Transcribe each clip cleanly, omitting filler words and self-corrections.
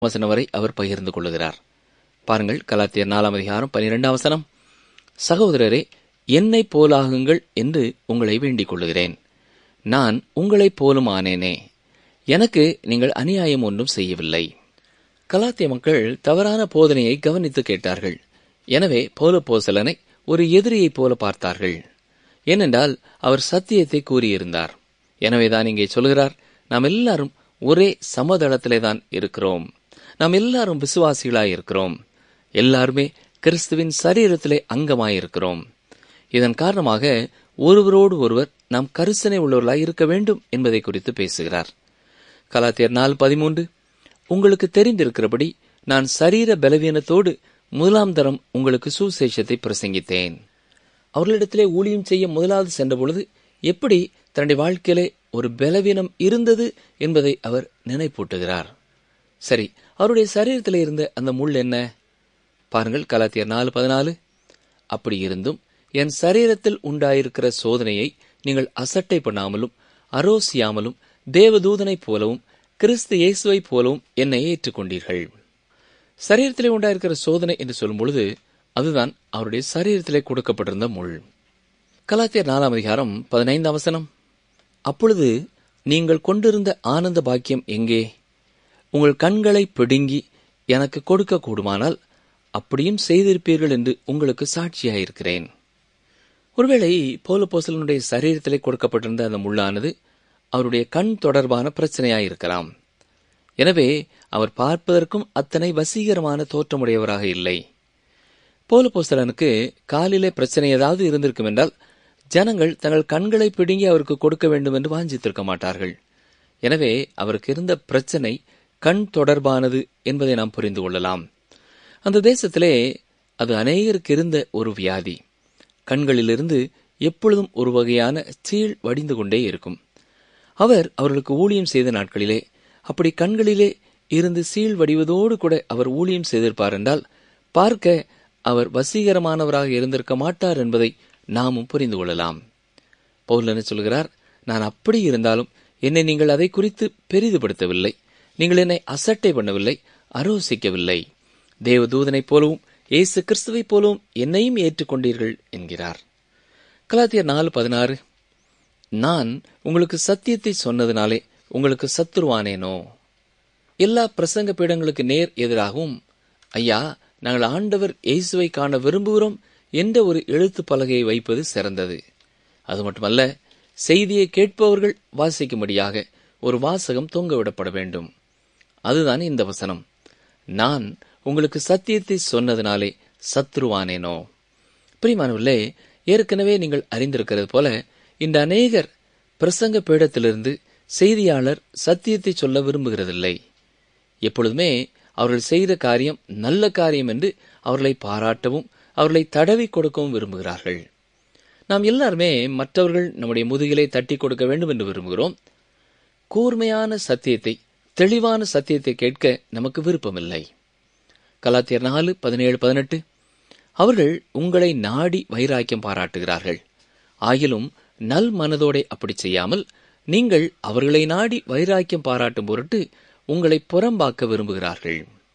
வசனம் வரை அவர் பகிர்ந்து கொள்ளுகிறார். பாருங்கள், கலாத்தியர் 4:12. சகோதரரே, என்னை போலாகுங்கள் என்று உங்களை வேண்டிக் கொள்ளுகிறேன். நான் உங்களைப் போலும் ஆனேனே. எனக்கு நீங்கள் அநியாயம் ஒன்றும் செய்யவில்லை. கலாத்திய மக்கள் தவறான போதனையை கவனித்து கேட்டார்கள். எனவே பவுலப்போஸ்தலனை ஒரு எதிரியைப் போல பார்த்தார்கள். ஏனென்றால் அவர் சத்தியத்தை கூறியிருந்தார். எனவேதான் இங்கே சொல்கிறார், நாம் எல்லாரும் ஒரே சமதளத்திலே தான் இருக்கிறோம். நாம் எல்லாரும் விசுவாசிகளாயிருக்கிறோம். எல்லாருமே கிறிஸ்துவின் சரீரத்திலே அங்கமாயிருக்கிறோம். இதன் காரணமாக ஒருவரோடு ஒருவர் நாம் கரிசனை உள்ளவர்களாய் இருக்க வேண்டும் என்பதை குறித்து பேசுகிறார். கலாத்தியர் 4:13, உங்களுக்கு தெரிந்திருக்கிறபடி நான் சரீர பலவீனத்தோடு முதலாம் தரம் உங்களுக்கு சுசேஷத்தை பிரசங்கித்தேன். அவர்களிடத்திலே ஊழியம் செய்ய முதலாவது சென்றபொழுது எப்படி தன்னுடைய வாழ்க்கையிலே ஒரு பலவீனம் இருந்தது என்பதை அவர் நினைப்பூட்டுகிறார். சரி, அவருடைய சரீரத்திலே இருந்த அந்த முள் என்ன? பாருங்கள், கலாத்தியர் 4:14, அப்படி இருந்தும் என் சரீரத்தில் உண்டாயிருக்கிற சோதனையை நீங்கள் அசட்டை பண்ணாமலும் அரோசியாமலும் தேவதூதனைப் போலவும் கிறிஸ்து இயேசுவைப் போலவும் என்னை ஏற்றுக்கொண்டீர்கள். சரீரத்திலே உண்டாயிருக்கிற சோதனை என்று சொல்லும் பொழுது அதுதான் அவருடைய சரீரத்திலே கொடுக்கப்பட்டிருந்த முள். கலாத்தியர் 4:15, அப்பொழுது நீங்கள் கொண்டிருந்த ஆனந்த பாக்கியம் எங்கே? உங்கள் கண்களை பிடுங்கி எனக்கு கொடுக்க கூடுமானால் அப்படியும் செய்திருப்பீர்கள் என்று உங்களுக்கு சாட்சியாயிருக்கிறேன். ஒருவேளை பவுலப்போஸ்தலனுடைய சரீரத்திலே கொடுக்கப்பட்டிருந்த அந்த முள்ளானது அவருடைய கண் தொடர்பான பிரச்சனையாயிருக்கலாம். எனவே அவர் பார்ப்பதற்கும் அத்தனை வசீகரமான தோற்றமுடையவராக இல்லை. பவுலப்போஸ்தலனுக்கு காலிலே பிரச்சனை ஏதாவது இருந்திருக்கும் என்றால் ஜனங்கள் தங்கள் கண்களை பிடுங்கி அவருக்கு கொடுக்க வேண்டும் என்று வாஞ்சித்திருக்க மாட்டார்கள். எனவே அவருக்கு இருந்த பிரச்சனை கண் தொடர்பானது என்பதை நாம் புரிந்து கொள்ளலாம். அந்த தேசத்திலே அது அநேகருக்கு இருந்த ஒரு வியாதி. கண்களிலிருந்து எப்பொழுதும் ஒரு வகையான சீழ் வடிந்து கொண்டே இருக்கும். அவர் அவர்களுக்கு ஊழியம் செய்த நாட்களிலே அப்படி கண்களிலே இருந்து சீழ் வடிவதோடு கூட அவர் ஊழியம் செய்திருப்பார் என்றால் பார்க்க அவர் வசீகரமானவராக இருந்திருக்க மாட்டார் என்பதை நாமும் புரிந்து கொள்ளலாம். பவுல் என்ன சொல்கிறார்? நான் அப்படி இருந்தாலும் என்னை நீங்கள் அதை குறித்து பெரிதுபடுத்தவில்லை. நீங்கள் என்னை அசட்டை பண்ணவில்லை, அரோசிக்கவில்லை. தேவதூதனைப் போலவும் இயேசு கிறிஸ்துவைப் போலவும் என்னையும் ஏற்றுக்கொண்டீர்கள் என்கிறார். கலாத்தியர் 4:16, நான் உங்களுக்கு சத்தியத்தை சொன்னதினாலே உங்களுக்கு சத்துருவானேனோ? எல்லா பிரசங்க பீடங்களுக்கு நேர் எதிராகவும் ஐயா, நாங்கள் ஆண்டவர் இயேசுவை காண விரும்புகிறோம் என்ற ஒரு எழுத்து பலகையை வைப்பது சிறந்தது. அது மட்டுமல்ல, செய்தியை கேட்பவர்கள் வாசிக்கும்படியாக ஒரு வாசகம் தொங்கவிடப்பட வேண்டும். அதுதான் இந்த வசனம். நான் உங்களுக்கு சத்தியத்தை சொன்னதினாலே சத்துருவானேனோ? பிரியமானவர்களே, ஏற்கனவே நீங்கள் அறிந்திருக்கிறது போல இந்த அநேகர் பிரசங்க பீடத்திலிருந்து செய்தியாளர் சத்தியத்தை சொல்ல விரும்புகிறதில்லை. எப்பொழுதுமே அவர்கள் செய்த காரியம் நல்ல காரியம் என்று அவர்களை பாராட்டவும் அவர்களை தடவி கொடுக்கவும் விரும்புகிறார்கள். நாம் எல்லாருமே மற்றவர்கள் நம்முடைய முதுகிலை தட்டி கொடுக்க வேண்டும் என்று விரும்புகிறோம். கூர்மையான சத்தியத்தை, தெளிவான சத்தியத்தை கேட்க நமக்கு விருப்பமில்லை. கலாத்தியர் 4:17-18, அவர்கள் உங்களை நாடி வைராக்கியம் பாராட்டுகிறார்கள். ஆகிலும் நல் மனதோടെ அப்படி செய்யாமல் நீங்கள் அவர்களை நாடி வைராக்கியம் பாராட்டும் பொருட்டு உங்களை புறம்பாக்க விரும்புகிறார்கள்.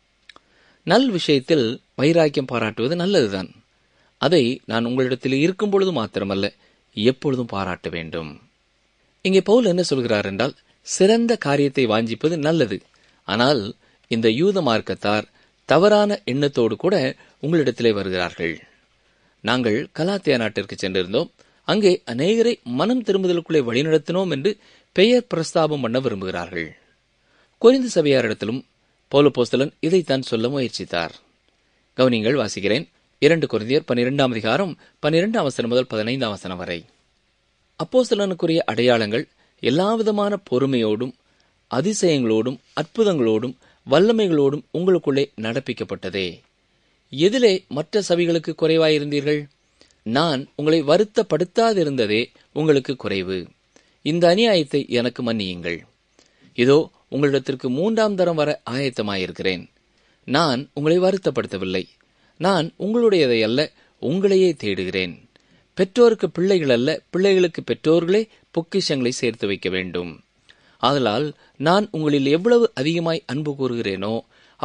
நல் விஷயத்தில் வைராக்கியம் பாராட்டுவது நல்லதுதான். அதை நான் உங்களிடத்தில் இருக்கும் பொழுது மாத்திரமல்ல, எப்பொழுதும் பாராட்ட வேண்டும். இங்கே பவுல் என்ன சொல்கிறார் என்றால், சிறந்த காரியத்தை வாஞ்சிப்பது நல்லது. ஆனால் இந்த யூத மார்க்கத்தார் தவறான எண்ணத்தோடு கூட உங்களிடத்திலே வருகிறார்கள். நாங்கள் கலாத்தியா நாட்டிற்கு சென்றிருந்தோம். அங்கே அநேகரை மனம் திரும்புதலுக்குள்ளே வழிநடத்தினோம் என்று பெயர் பிரஸ்தாபம் பண்ண விரும்புகிறார்கள். கொரிந்து சபையாரிடத்திலும் பவுலப்போஸ்தலன் இதைத்தான் சொல்ல முயற்சித்தார். கவனிங்கள், வாசிக்கிறேன். 2 கொரிந்தியர் 12 முதல் 15 வரை. அப்போஸ்தலனுக்குரிய அடையாளங்கள் எல்லாவிதமான பொறுமையோடும் அதிசயங்களோடும் அற்புதங்களோடும் வல்லமைகளோடும் உங்களுக்குள்ளே நடப்பிக்கப்பட்டதே. எதிலே மற்ற சபைகளுக்கு குறைவாயிருந்தீர்கள்? நான் உங்களை வருத்தப்படுத்தாதிருந்ததே உங்களுக்கு குறைவு. இந்த அநியாயத்தை எனக்கு மன்னியுங்கள். இதோ உங்களிடத்திற்கு 3ஆம் தரம் வர ஆயத்தமாயிருக்கிறேன். நான் உங்களை வருத்தப்படுத்தவில்லை. நான் உங்களுடையதை அல்ல, உங்களையே தேடுகிறேன். பெற்றோருக்கு பிள்ளைகள் அல்ல, பிள்ளைகளுக்கு பெற்றோர்களே பொக்கிஷங்களை சேர்த்து வைக்க வேண்டும். ஆதலால் நான் உங்களில் எவ்வளவு அதிகமாய் அன்பு கூறுகிறேனோ